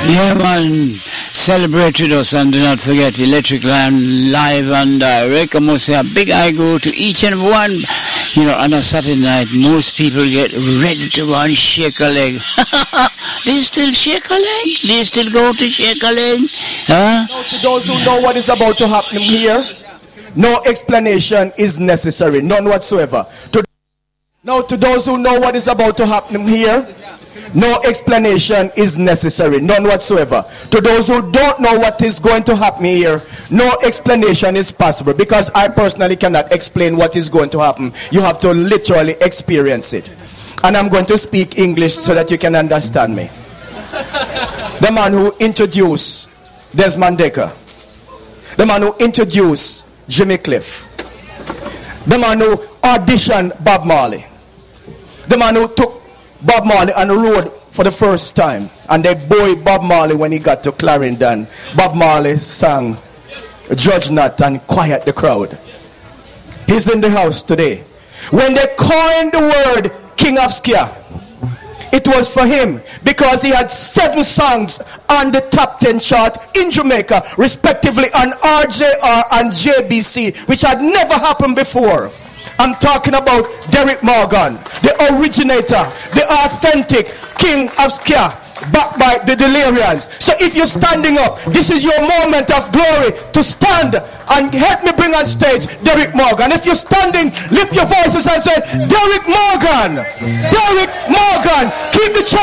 Yeah, man. Celebrate with us and do not forget Electric Land live and direct. I must say a big I go to each and one. You know, on a Saturday night, most people get ready to go and shake a leg. Do you still shake a leg? Do you still go to shake a leg? Huh? Now, to those who know what is about to happen here, no explanation is necessary, none whatsoever. Now, to those who know what is about to happen here, no explanation is necessary, none whatsoever. To those who don't know what is going to happen here, no explanation is possible, because I personally cannot explain what is going to happen. You have to literally experience it. And I'm going to speak English so that you can understand me. The man who introduced Desmond Dekker, the man who introduced Jimmy Cliff, the man who auditioned Bob Marley, the man who took Bob Marley on the road for the first time, and they buoyed Bob Marley when he got to Clarendon. Bob Marley sang Judge Not and quiet the crowd. He's in the house today. When they coined the word King of Ska, it was for him because he had 7 songs on the top 10 chart in Jamaica, respectively on RJR and JBC, which had never happened before. I'm talking about Derrick Morgan, the originator, the authentic King of Ska, backed by the Delirians. So if you're standing up, this is your moment of glory to stand and help me bring on stage Derrick Morgan. If you're standing, lift your voices and say, Derrick Morgan, Derrick Morgan, keep the